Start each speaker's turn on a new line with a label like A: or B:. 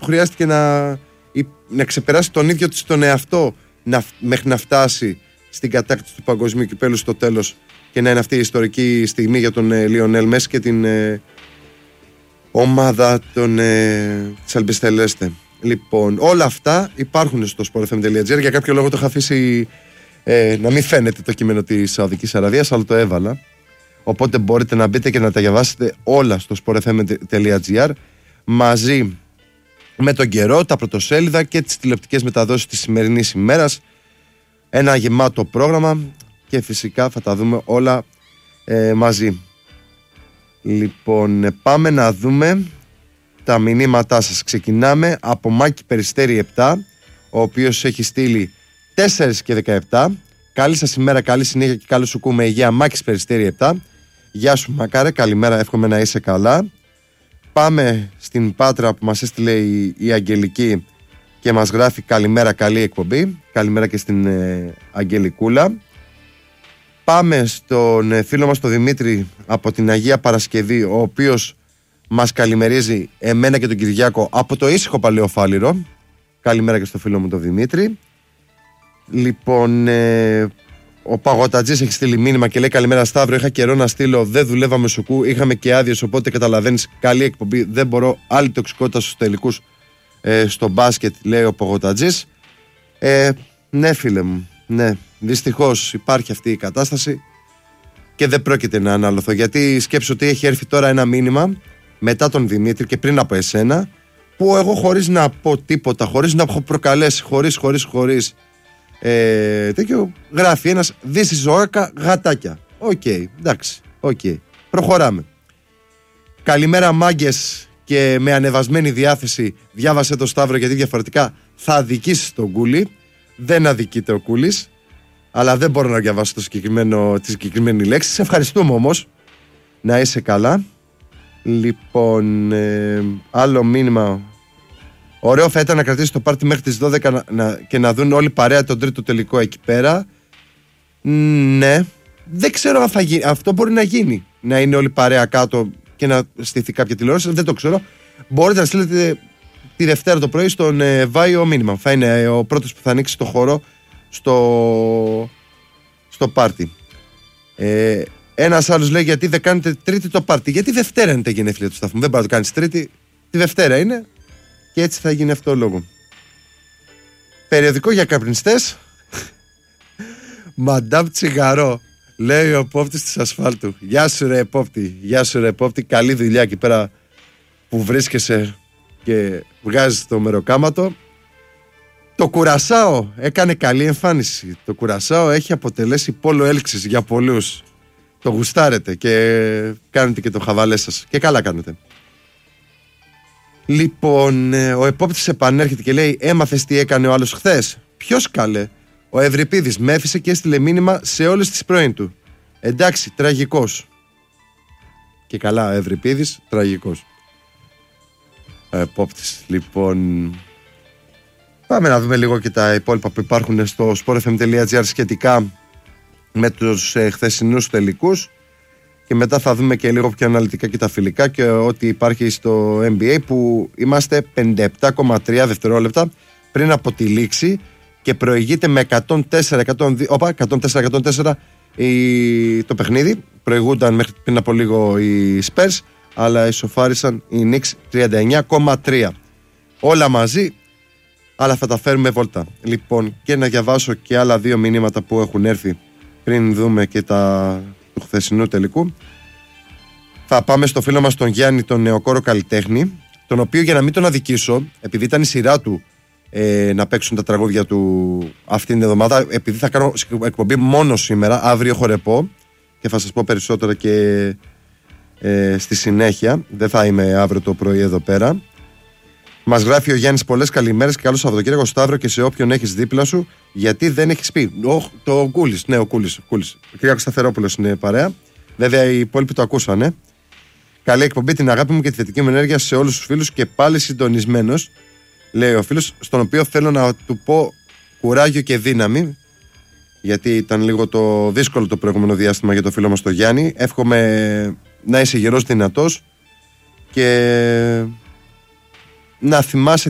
A: που χρειάστηκε να ξεπεράσει τον ίδιο της τον εαυτό μέχρι να φτάσει στην κατάκτηση του παγκοσμίου κυπέλου στο τέλος και να είναι αυτή η ιστορική στιγμή για τον Λιονέλ Μέση και την ομάδα της Αλμπιστελέστε. Λοιπόν, όλα αυτά υπάρχουν στο sportfm.gr. Για κάποιο λόγο το είχα αφήσει να μην φαίνεται το κείμενο της Σαουδικής Αραβίας, αλλά το έβαλα. Οπότε μπορείτε να μπείτε και να τα διαβάσετε όλα στο sportfm.gr μαζί με τον καιρό, τα πρωτοσέλιδα και τις τηλεοπτικές μεταδόσεις της σημερινής ημέρας. Ένα γεμάτο πρόγραμμα και φυσικά θα τα δούμε όλα μαζί. Λοιπόν, πάμε να δούμε τα μηνύματά σας. Ξεκινάμε από Μάκη Περιστέρη 7, ο οποίος έχει στείλει 4 και 17. Καλή σας ημέρα, καλή συνέχεια και καλό σου κούμε υγεία. Μάκης Περιστέρη 7. Γεια σου Μακάρε, καλημέρα, εύχομαι να είσαι καλά. Πάμε στην Πάτρα που μας έστειλε η Αγγελική και μας γράφει καλημέρα, καλή εκπομπή. Καλημέρα και στην Αγγελικούλα. Πάμε στον φίλο μας τον Δημήτρη από την Αγία Παρασκευή, ο οποίος μας καλημερίζει εμένα και τον Κυριάκο από το ήσυχο Παλαιοφάλιρο. Καλημέρα και στο φίλο μου τον Δημήτρη. Λοιπόν, ο Παγωτατζής έχει στείλει μήνυμα και λέει καλημέρα Σταύρο, είχα καιρό να στείλω, δεν δουλεύαμε σουκού, είχαμε και άδειες, οπότε καταλαβαίνεις, καλή εκπομπή, δεν μπορώ, άλλη τοξικότητα στους τελικούς στο μπάσκετ, λέει ο Παγωτατζής. Ναι φίλε μου, ναι, δυστυχώς υπάρχει αυτή η κατάσταση και δεν πρόκειται να αναλωθώ, γιατί σκέψω ότι έχει έρθει τώρα ένα μήνυμα μετά τον Δημήτρη και πριν από εσένα, που εγώ χωρίς να πω τίποτα, χωρίς να έχω προκαλέσει, χωρίς τέτοιο, γράφει ένας δύση ζωάκα γατάκια. Οκ, εντάξει, προχωράμε. Καλημέρα μάγκες, και με ανεβασμένη διάθεση διάβασε το Σταύρο, γιατί διαφορετικά θα αδικήσεις τον Κούλι. Δεν αδικείται ο Κούλης, αλλά δεν μπορώ να διαβάσω τη συγκεκριμένη λέξη. Σε ευχαριστούμε όμως, να είσαι καλά. Λοιπόν, άλλο μήνυμα. Ωραίο θα ήταν να κρατήσει το πάρτι μέχρι τις 12 και να δουν όλοι παρέα τον τρίτο τελικό εκεί πέρα. Ναι, δεν ξέρω αν θα γίνει. Αυτό μπορεί να γίνει, να είναι όλοι παρέα κάτω και να στηθεί κάποια τηλεόραση. Δεν το ξέρω. Μπορείτε να στείλετε τη Δευτέρα το πρωί στον Βάιο μήνυμα. Θα είναι ο πρώτος που θα ανοίξει το χώρο στο πάρτι. Ένας άλλος λέει γιατί δεν κάνετε Τρίτη το πάρτι. Γιατί Δευτέρα είναι τα γενέθλια του σταθμού. Δεν μπορεί να το κάνεις Τρίτη. Τη Δευτέρα είναι. Και έτσι θα γίνει αυτό ο λόγο. Περιοδικό για καπνιστές. Μαντάμ Τσιγαρό, λέει ο επόπτης της ασφάλτου. Γεια σου ρε επόπτη, καλή δουλειά εκεί πέρα που βρίσκεσαι και βγάζεις το μεροκάματο. Το Κουρασάο έκανε καλή εμφάνιση. Το Κουρασάο έχει αποτελέσει πόλο έλξης για πολλούς. Το γουστάρετε και κάνετε και το χαβαλέ σας. Και καλά κάνετε. Λοιπόν, ο επόπτης επανέρχεται και λέει έμαθες τι έκανε ο άλλος χθες? Ποιος καλέ? Ο Ευρυπίδης με έφυσε και έστειλε μήνυμα σε όλες τις πρώην του. Εντάξει, τραγικός. Και καλά, ο Ευρυπίδης, τραγικός. Ο επόπτης, λοιπόν. Πάμε να δούμε λίγο και τα υπόλοιπα που υπάρχουν στο sportfm.gr σχετικά με τους χθεσινούς τελικούς. Και μετά θα δούμε και λίγο πιο αναλυτικά και τα φιλικά και ό,τι υπάρχει στο NBA, που είμαστε 57,3 δευτερόλεπτα πριν από τη λήξη και προηγείται με 104-104 το παιχνίδι. Προηγούνταν μέχρι πριν από λίγο οι Spurs, αλλά ισοφάρισαν οι Knicks 39,3. Όλα μαζί, αλλά θα τα φέρουμε βόλτα. Λοιπόν, και να διαβάσω και άλλα δύο μηνύματα που έχουν έρθει πριν δούμε και του χθεσινού τελικού. Θα πάμε στο φίλο μας τον Γιάννη, τον νεοκόρο καλλιτέχνη, τον οποίο, για να μην τον αδικήσω, επειδή ήταν η σειρά του να παίξουν τα τραγούδια του αυτήν την εβδομάδα, επειδή θα κάνω εκπομπή μόνο σήμερα, αύριο έχω ρεπό και θα σας πω περισσότερα και στη συνέχεια, δεν θα είμαι αύριο το πρωί εδώ πέρα. Μας γράφει ο Γιάννης πολλές καλημέρες και καλό Σαββατοκύριακο Σταύρο και σε όποιον έχεις δίπλα σου, γιατί δεν έχεις πει. Το Κούλης, ναι, ο Κούλης. Ο Κυριάκος Σταθερόπουλος είναι παρέα. Βέβαια οι υπόλοιποι το ακούσανε. Καλή εκπομπή, την αγάπη μου και τη θετική μου ενέργεια σε όλους τους φίλους και πάλι συντονισμένος, λέει ο φίλος, στον οποίο θέλω να του πω κουράγιο και δύναμη, γιατί ήταν λίγο το δύσκολο το προηγούμενο διάστημα για το φίλο μας τον Γιάννη. Εύχομαι να είσαι γερός, δυνατός και να θυμάσαι